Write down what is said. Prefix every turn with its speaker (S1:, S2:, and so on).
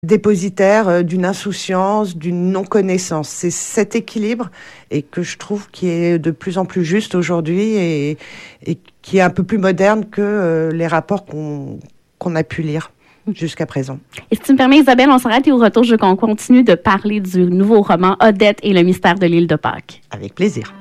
S1: dépositaire d'une insouciance, d'une non-connaissance. C'est cet équilibre et que je trouve qui est de plus en plus juste aujourd'hui et qui est un peu plus moderne que les rapports qu'on a pu lire jusqu'à présent.
S2: Et si tu me permets, Isabelle, on s'arrête et au retour, je continue de parler du nouveau roman Odette et le mystère de l'île de Pâques.
S1: Avec plaisir.